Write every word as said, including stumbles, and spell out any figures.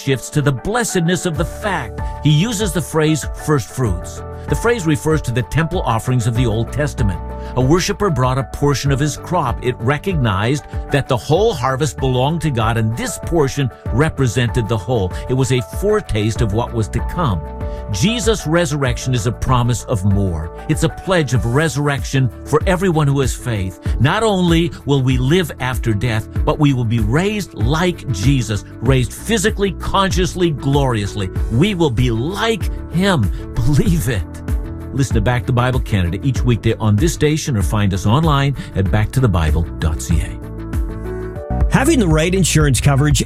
shifts to the blessedness of the fact. He uses the phrase first fruits. The phrase refers to the temple offerings of the Old Testament. A worshiper brought a portion of his crop. It recognized that the whole harvest belonged to God, and this portion represented the whole. It was a foretaste of what was to come. Jesus' resurrection is a promise of more. It's a pledge of resurrection for everyone who has faith. Not only will we live after death, but we will be raised like Jesus, raised physically, consciously, gloriously. We will be like him. Believe it. Listen to Back to Bible Canada each weekday on this station or find us online at back to the bible dot c a. Having the right insurance coverage